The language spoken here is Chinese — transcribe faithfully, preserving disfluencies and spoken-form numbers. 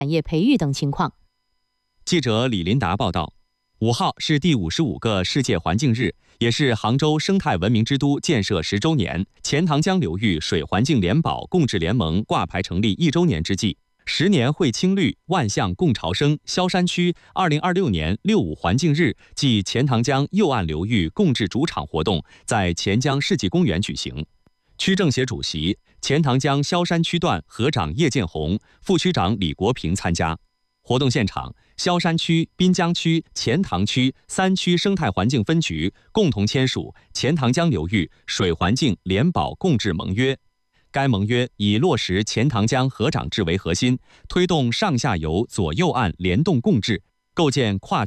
产业培育等情况。 记者李林达报道，五号是第五十五个世界环境日，也是杭州生态文明之都建设十周年、钱塘江流域水环境联保共治联盟挂牌成立一周年之际。十年惠青绿，万象共潮生。萧山区二零二六年六五环境日暨钱塘江右岸流域共治主场活动在钱江世纪公园举行。区政协主席、钱塘江萧山区段河长叶建红、副区长李国平参加。活动现场，萧山区、滨江区、钱塘区三区生态环境分局共同签署钱塘江流域水环境联保共治盟约。该盟约以落实钱塘江河长制为核心，推动上下游左右岸联动共治，构建跨